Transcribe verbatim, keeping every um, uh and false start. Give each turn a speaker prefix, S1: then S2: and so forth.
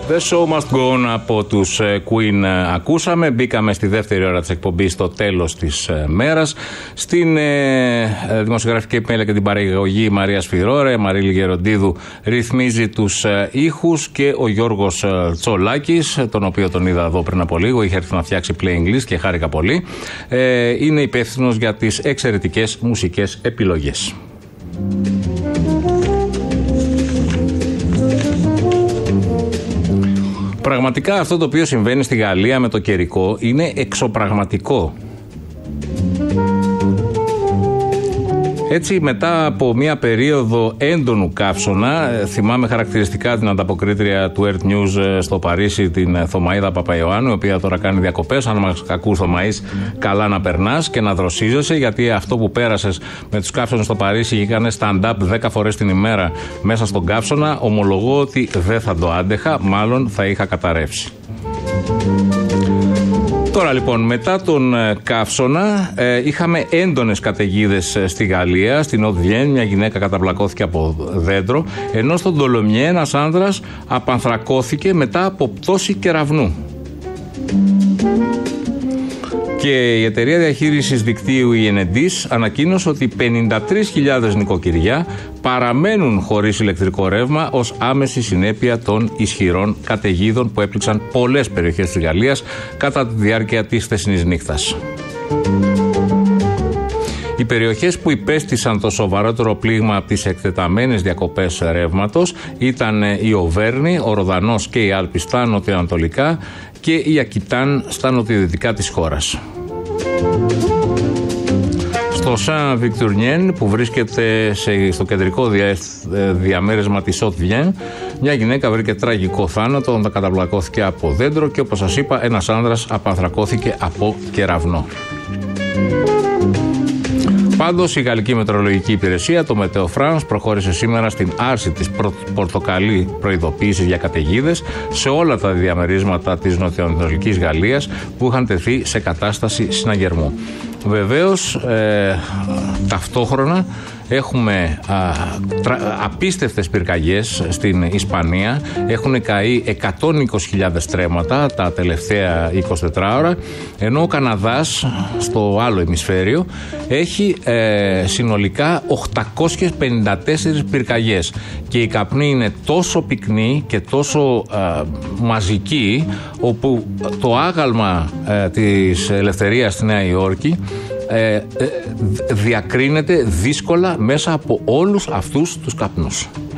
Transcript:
S1: The show must go on από τους Queen ακούσαμε. Μπήκαμε στη δεύτερη ώρα της εκπομπής στο τέλος της μέρας. Στην ε, δημοσιογραφική επιμέλεια και την παραγωγή Μαρία Σφυρόρε, Μαρίλη Γεροντίδου ρυθμίζει τους ε, ήχους και ο Γιώργος ε, Τσολάκης, τον οποίο τον είδα εδώ πριν από λίγο, είχε έρθει να φτιάξει Playing List και χάρηκα πολύ. Ε, είναι υπεύθυνος για τις εξαιρετικές μουσικές επιλογές. Πραγματικά αυτό το οποίο συμβαίνει στη Γαλλία με το καιρικό είναι εξωπραγματικό. Έτσι, μετά από μια περίοδο έντονου καύσωνα, θυμάμαι χαρακτηριστικά την ανταποκρίτρια του Earth News στο Παρίσι, την Θωμαΐδα Παπαϊωάννου, η οποία τώρα κάνει διακοπές. Αν μας ακούς, Θωμαΐς, καλά να περνάς και να δροσίζεσαι, γιατί αυτό που πέρασες με τους καύσωνες στο Παρίσι και έκανε stand-up δέκα φορές την ημέρα μέσα στον καύσωνα, ομολογώ ότι δεν θα το άντεχα, μάλλον θα είχα καταρρεύσει. Τώρα λοιπόν, μετά τον καύσωνα ε, είχαμε έντονες καταιγίδες στη Γαλλία, στην Οδ-Βιέν, μια γυναίκα καταπλακώθηκε από δέντρο, ενώ στον Ντολομιέ ένας άνδρας απανθρακώθηκε μετά από πτώση κεραυνού. Και η εταιρεία διαχείρισης δικτύου η Ενεντής ανακοίνωσε ότι πενήντα τρεις χιλιάδες νοικοκυριά παραμένουν χωρίς ηλεκτρικό ρεύμα ως άμεση συνέπεια των ισχυρών καταιγίδων που έπληξαν πολλές περιοχές της Γαλλίας κατά τη διάρκεια της χθεσινής νύχτας. Οι περιοχές που υπέστησαν το σοβαρότερο πλήγμα από τις εκτεταμένες διακοπές ρεύματος ήταν η Οβέρνη, ο Ροδανός και η Άλπη στα νοτιοανατολικά και η Ακιτάν στα νοτιοδυτικά της χώρας. Στο Σαν Βικτουρνιέν, που βρίσκεται σε, στο κεντρικό δια, διαμέρισμα της Οτ-Βιέν, μια γυναίκα βρήκε τραγικό θάνατο όταν καταπλακώθηκε από δέντρο και, όπως σας είπα, ένας άνδρας απανθρακώθηκε από κεραυνό. Πάντως, η Γαλλική Μετεωρολογική Υπηρεσία, το Μετέο Φρανς, προχώρησε σήμερα στην άρση της προ... πορτοκαλί προειδοποίησης για καταιγίδες σε όλα τα διαμερίσματα της νοτιοανατολικής Γαλλίας που είχαν τεθεί σε κατάσταση συναγερμού. Βεβαίως, ε, ταυτόχρονα έχουμε α, τρα, απίστευτες πυρκαγιές στην Ισπανία. Έχουν καεί εκατόν είκοσι χιλιάδες στρέμματα τα τελευταία εικοσιτέσσερις ώρα, ενώ ο Καναδάς, στο άλλο ημισφαίριο, έχει ε, συνολικά οκτακόσιες πενήντα τέσσερις πυρκαγιές. Και η καπνή είναι τόσο πυκνή και τόσο ε, μαζική, όπου το άγαλμα ε, της ελευθερίας στη Νέα Υόρκη Ε, ε, διακρίνεται δύσκολα μέσα από όλους αυτούς τους καπνούς.